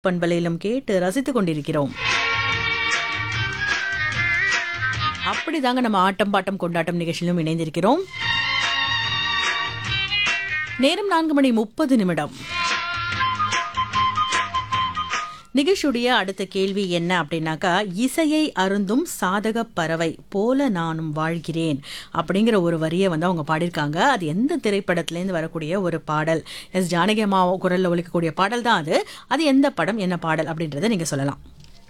பண்பலையிலும் கேட்டு ரசித்துக் கொண்டிருக்கிறோம். அப்படிதாங்க நம்ம ஆட்டம் பாட்டம் கொண்டாட்டம் நிகழ்ச்சியிலும் இணைந்திருக்கிறோம். நேரம் 4:30 நிகழ்ச்சியுடைய அடுத்த கேள்வி என்ன அப்படின்னாக்கா, இசையை அருந்தும் சாதக பறவை போல நானும் வாழ்கிறேன் அப்படிங்கிற ஒரு வரியை அவங்க பாடியிருக்காங்க. அது எந்த திரைப்படத்திலேருந்து வரக்கூடிய ஒரு பாடல்? எஸ் ஜானகி அம்மா குரல்ல ஒலிக்கக்கூடிய பாடல் தான் அது. அது எந்த படம், என்ன பாடல் அப்படின்றத நீங்க சொல்லலாம்.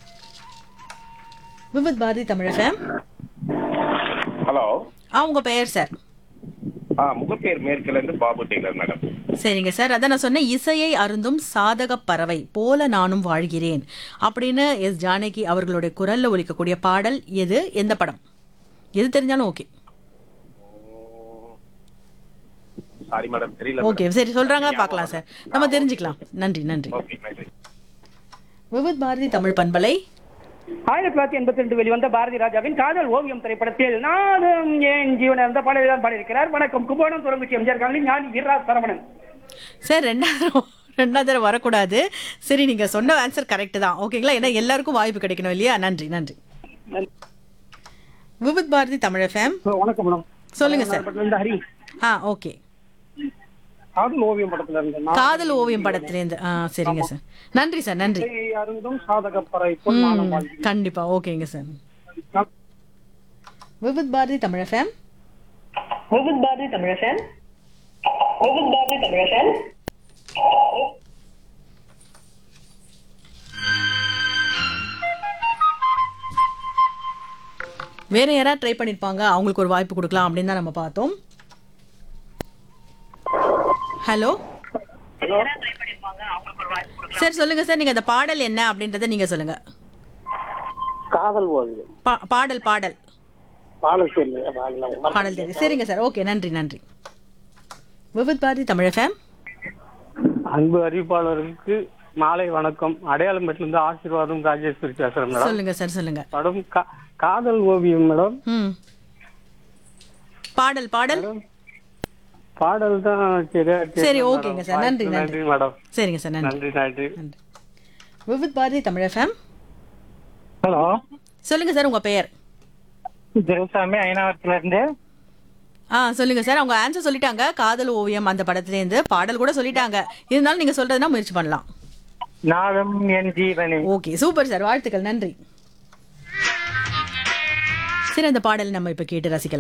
விவித் பாரதி தமிழ் FM. ஹலோ. உங்க பெயர் சார்? முகப்பேர் மேற்குல இருந்து பாபு டெய்லர் மேடம். சரிங்க சார், அதான் நான் சொன்னேன், இசையை அருந்தும் சாதக பறவை போல நானும் வாழ்கிறேன் அப்படின்னு எஸ் ஜானகி அவர்களுடைய குரல்ல ஒலிக்கக்கூடிய பாடல் எது, எந்த படம்? எது தெரிஞ்சாலும் ஓகே. சாரி மேடம், தெரியல. ஓகே, சரி சொல்றாங்களா பார்க்கலாம் சார், நம்ம தெரிஞ்சுக்கலாம். நன்றி நன்றி. விவித் பாரதி தமிழ் பண்பலை 1982 வெளிவந்த பாரதி ராஜாவின் காதல் ஓவியம் திரைப்படத்தில் நானும் ஏன் ஜீவன இருந்த பாடல்தான் பாடியிருக்கிறார். வணக்கம், கும்போணம் துறங்குச்சி எம்ஜிஆர் காலனி, ஞானி வீரராஜ் சரவணன். சார் ரெண்டாவது தடவை வரக்கூடாது. சரி, நீங்க சொன்ன ஆன்சர் கரெக்ட் தான், ஓகேங்களா? ஏன்னா எல்லாருக்கும் வாய்ப்பு கிடைக்கணும் இல்லையா? நன்றி நன்றி. விவித் பாரதி தமிழ் FM. வணக்கம் மேடம், சொல்லுங்க சார். ஹரி. ஓகே, காதல் ஓவியம் படத்துல இருந்து காதல் ஓவியம் படத்திலேருந்து. சரிங்க சார், நன்றி சார், நன்றி. அருந்தும் சாதக பறவை போல் நானும் வாழ்கிறேன். கண்டிப்பா, ஓகேங்க sir. Vividh Bharathi Tamil FM. Vividh Bharathi Tamil FM. Vividh Bharathi Tamil FM. வேற யாராவது ட்ரை பண்ணிருப்பாங்க, அவங்களுக்கு ஒரு வாய்ப்பு கொடுக்கலாம் அப்படின்னு தான் நம்ம பார்த்தோம். ஹலோ சார், சொல்லுங்க சார், நீங்க அந்த பாடல் என்ன அப்படின்றத நீங்க சொல்லுங்க. காதல் ஓவியம் பாடல் பாடல் பாடல் பாடல் தெரியும். சரிங்க சார், ஓகே, நன்றி நன்றி. விவித் பாரதி தமிழ் FM. அன்பு அறிவிப்பாளருக்கு மாலை வணக்கம். அடையாளம்பேட்டில இருந்து ஆசீர்வாதம் ராஜேஸ்வரி பேசுறேன் மேடம். சொல்லுங்க சார், சொல்லுங்க. படம் காதல் ஓவியம் மேடம். பாடல் பாடல் பாடல் தான். சரி, ஓகேங்க சார், நன்றி நன்றி மேடம். சரிங்க சார், நன்றி நன்றி நன்றி. விவித் பாரதி தமிழ் FM. ஹலோ, சொல்லுங்க சார், உங்க பெயர்? தேவசாமி ஐநாவரத்துல இருந்து. சொல்லுங்க சார், அவங்க ஆன்சர் சொல்லிட்டாங்க. காதல் ஓவியம் அந்த படத்திலேருந்து பாடல் கூட சொல்லிட்டாங்க. இருந்தாலும் நீங்க சொல்றதுனா முயற்சி பண்ணலாம். நாளும் என் ஜீவனே. ஓகே, சூப்பர் சார், வாழ்த்துக்கள், நன்றி. சரி, அந்த பாடல் நம்ம இப்ப கேட்டு ரசிக்கலாம்.